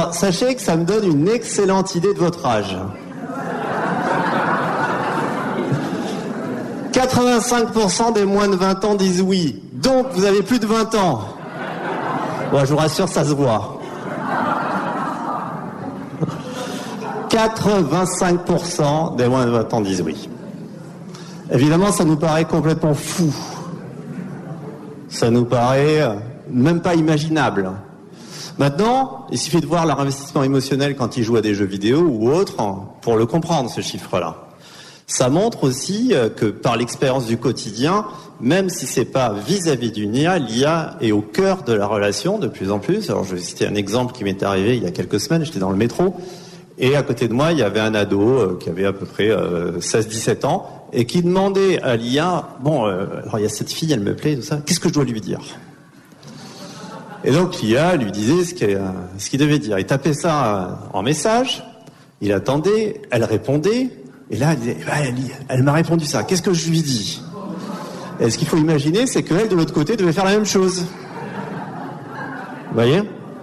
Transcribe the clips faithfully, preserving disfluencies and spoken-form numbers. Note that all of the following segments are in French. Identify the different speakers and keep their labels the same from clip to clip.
Speaker 1: Alors, sachez que ça me donne une excellente idée de votre âge. quatre-vingt-cinq pour cent des moins de vingt ans disent oui. Donc, vous avez plus de vingt ans. Bon, je vous rassure, ça se voit. quatre-vingt-cinq pour cent des moins de vingt ans disent oui. Évidemment, ça nous paraît complètement fou. Ça nous paraît même pas imaginable. Maintenant, il suffit de voir leur investissement émotionnel quand ils jouent à des jeux vidéo ou autres pour le comprendre, ce chiffre-là. Ça montre aussi que par l'expérience du quotidien, même si c'est pas vis-à-vis d'une I A, l'I A est au cœur de la relation de plus en plus. Alors je vais citer un exemple qui m'est arrivé il y a quelques semaines, j'étais dans le métro, et à côté de moi, il y avait un ado qui avait à peu près euh, seize dix-sept ans, et qui demandait à l'I A, bon, euh, alors il y a cette fille, elle me plaît, tout ça, qu'est-ce que je dois lui dire ? Et donc l'I A lui disait ce qu'il, ce qu'il devait dire. Il tapait ça en message, il attendait, elle répondait, et là, elle, disait, elle, elle m'a répondu ça. Qu'est-ce que je lui dis ? Et ce qu'il faut imaginer, c'est qu'elle, de l'autre côté, devait faire la même chose. Vous voyez ?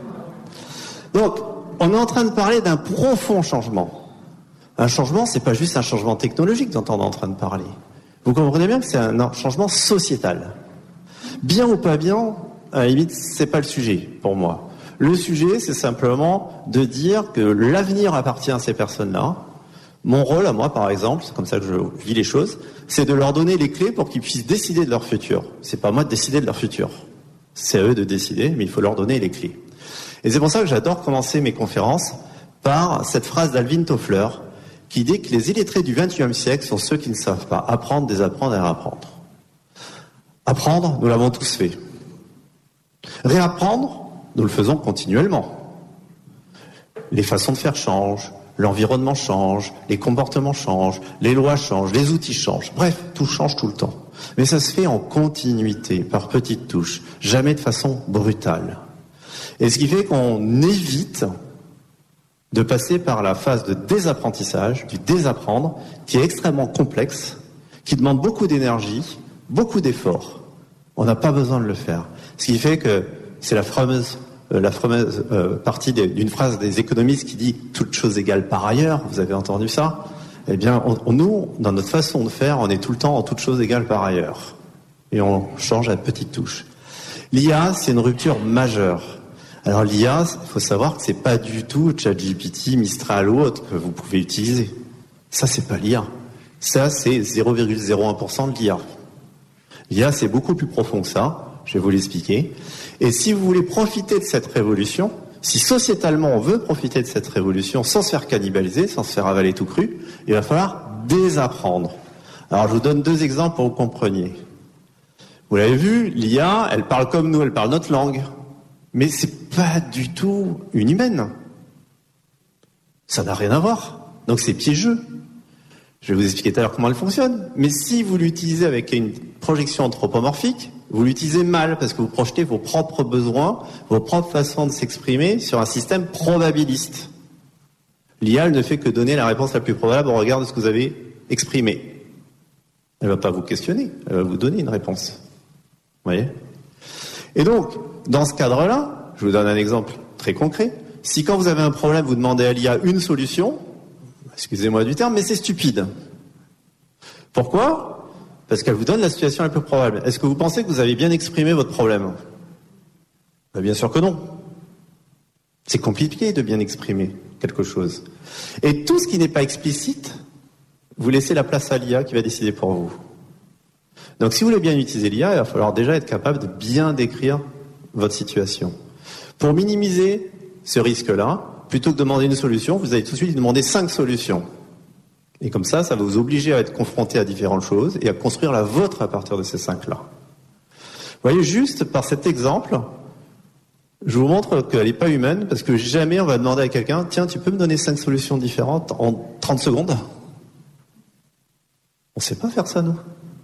Speaker 1: Donc, on est en train de parler d'un profond changement. Un changement, c'est pas juste un changement technologique dont on est en train de parler. Vous comprenez bien que c'est un changement sociétal. Bien ou pas bien, à la limite, c'est pas le sujet pour moi. Le sujet, c'est simplement de dire que l'avenir appartient à ces personnes-là. Mon rôle, à moi, par exemple, c'est comme ça que je vis les choses, c'est de leur donner les clés pour qu'ils puissent décider de leur futur. C'est pas moi de décider de leur futur. C'est à eux de décider, mais il faut leur donner les clés. Et c'est pour ça que j'adore commencer mes conférences par cette phrase d'Alvin Toffler qui dit que les illettrés du vingt et unième siècle sont ceux qui ne savent pas apprendre, désapprendre et réapprendre. Apprendre, nous l'avons tous fait. Réapprendre, nous le faisons continuellement. Les façons de faire changent. L'environnement change, les comportements changent, les lois changent, les outils changent. Bref, tout change tout le temps. Mais ça se fait en continuité, par petites touches, jamais de façon brutale. Et ce qui fait qu'on évite de passer par la phase de désapprentissage, du désapprendre, qui est extrêmement complexe, qui demande beaucoup d'énergie, beaucoup d'efforts. On n'a pas besoin de le faire. Ce qui fait que c'est la fameuse la fameuse euh, partie des, d'une phrase des économistes qui dit « toute chose égale par ailleurs », vous avez entendu ça ? Eh bien, on, on, nous, dans notre façon de faire, on est tout le temps en toute chose égale par ailleurs. Et on change à petites touches. L'I A, c'est une rupture majeure. Alors l'I A, il faut savoir que c'est pas du tout ChatGPT, Mistral ou autre que vous pouvez utiliser. Ça, c'est pas l'I A. Ça, c'est zéro virgule zéro un pour cent de l'I A. L'I A, c'est beaucoup plus profond que ça. Je vais vous l'expliquer. Et si vous voulez profiter de cette révolution, si sociétalement on veut profiter de cette révolution sans se faire cannibaliser, sans se faire avaler tout cru, il va falloir désapprendre. Alors je vous donne deux exemples pour que vous compreniez. Vous l'avez vu, l'I A, elle parle comme nous, elle parle notre langue. Mais c'est pas du tout une humaine. Ça n'a rien à voir. Donc c'est piégeux. Je vais vous expliquer tout à l'heure comment elle fonctionne. Mais si vous l'utilisez avec une projection anthropomorphique, vous l'utilisez mal parce que vous projetez vos propres besoins, vos propres façons de s'exprimer sur un système probabiliste. L'I A, elle ne fait que donner la réponse la plus probable au regard de ce que vous avez exprimé. Elle ne va pas vous questionner, elle va vous donner une réponse. Vous voyez ? Et donc, dans ce cadre-là, je vous donne un exemple très concret. Si quand vous avez un problème, vous demandez à l'I A une solution, excusez-moi du terme, mais c'est stupide. Pourquoi ? Parce qu'elle vous donne la situation la plus probable. Est-ce que vous pensez que vous avez bien exprimé votre problème ? Ben bien sûr que non. C'est compliqué de bien exprimer quelque chose. Et tout ce qui n'est pas explicite, vous laissez la place à l'I A qui va décider pour vous. Donc si vous voulez bien utiliser l'I A, il va falloir déjà être capable de bien décrire votre situation. Pour minimiser ce risque-là, plutôt que de demander une solution, vous allez tout de suite demander cinq solutions. Et comme ça, ça va vous obliger à être confronté à différentes choses et à construire la vôtre à partir de ces cinq-là. Vous voyez, juste par cet exemple, je vous montre qu'elle n'est pas humaine, parce que jamais on va demander à quelqu'un « Tiens, tu peux me donner cinq solutions différentes en trente secondes ?» On ne sait pas faire ça, nous.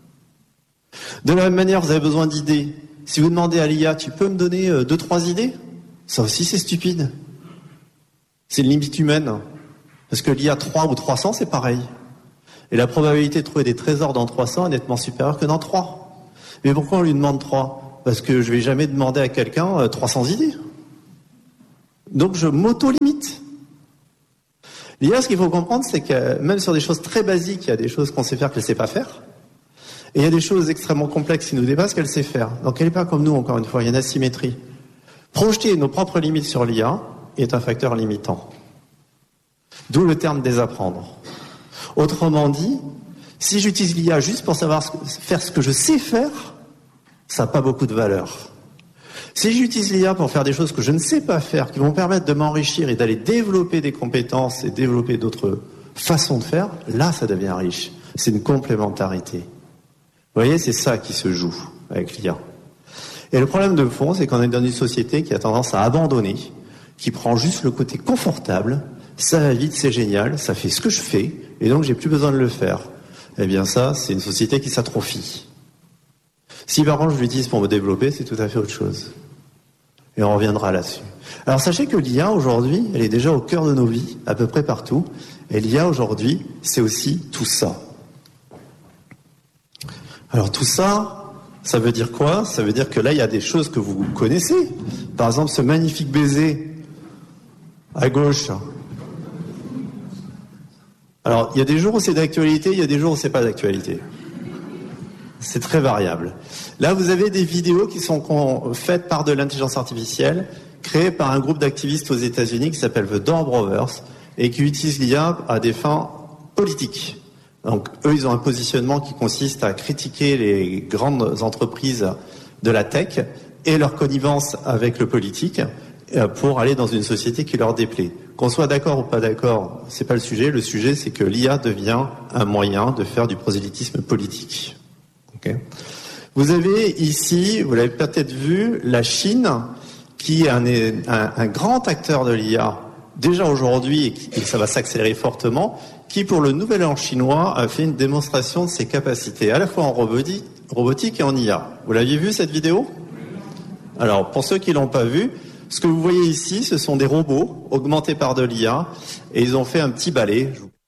Speaker 1: De la même manière, vous avez besoin d'idées. Si vous demandez à l'I A « Tu peux me donner deux, trois idées ?» Ça aussi, c'est stupide. C'est une limite humaine. Parce que l'I A trois ou trois cents, c'est pareil. Et la probabilité de trouver des trésors dans trois cents est nettement supérieure que dans trois. Mais pourquoi on lui demande trois ? Parce que je vais jamais demander à quelqu'un euh, trois cents idées. Donc je m'auto-limite. L'I A, ce qu'il faut comprendre, c'est que même sur des choses très basiques, il y a des choses qu'on sait faire qu'elle ne sait pas faire. Et il y a des choses extrêmement complexes qui nous dépassent qu'elle sait faire. Donc elle n'est pas comme nous, encore une fois, il y a une asymétrie. Projeter nos propres limites sur l'I A est un facteur limitant. D'où le terme désapprendre. Autrement dit, si j'utilise l'I A juste pour savoir ce que, faire ce que je sais faire, ça n'a pas beaucoup de valeur. Si j'utilise l'I A pour faire des choses que je ne sais pas faire, qui vont me permettre de m'enrichir et d'aller développer des compétences et développer d'autres façons de faire, là, ça devient riche. C'est une complémentarité. Vous voyez, c'est ça qui se joue avec l'I A. Et le problème de fond, c'est qu'on est dans une société qui a tendance à abandonner, qui prend juste le côté confortable. Ça va vite, c'est génial, ça fait ce que je fais, et donc j'ai plus besoin de le faire. Eh bien ça, c'est une société qui s'atrophie. Si par contre je l'utilise pour me développer, c'est tout à fait autre chose. Et on reviendra là-dessus. Alors sachez que l'I A aujourd'hui, elle est déjà au cœur de nos vies, à peu près partout. Et l'I A aujourd'hui, c'est aussi tout ça. Alors tout ça, ça veut dire quoi? Ça veut dire que là, il y a des choses que vous connaissez. Par exemple, ce magnifique baiser à gauche. Alors, il y a des jours où c'est d'actualité, il y a des jours où c'est pas d'actualité. C'est très variable. Là, vous avez des vidéos qui sont faites par de l'intelligence artificielle, créées par un groupe d'activistes aux États-Unis qui s'appelle The Door Brothers et qui utilisent l'I A à des fins politiques. Donc, eux, ils ont un positionnement qui consiste à critiquer les grandes entreprises de la tech et leur connivence avec le politique pour aller dans une société qui leur déplaît. Qu'on soit d'accord ou pas d'accord, c'est pas le sujet. Le sujet, c'est que l'I A devient un moyen de faire du prosélytisme politique. Okay. Vous avez ici, vous l'avez peut-être vu, la Chine, qui est un, un, un grand acteur de l'I A déjà aujourd'hui, et, qui, et ça va s'accélérer fortement, qui pour le Nouvel An chinois a fait une démonstration de ses capacités, à la fois en robotique, robotique et en I A. Vous l'aviez vu cette vidéo? Alors, pour ceux qui l'ont pas vu, ce que vous voyez ici, ce sont des robots augmentés par de l'I A, et ils ont fait un petit balai.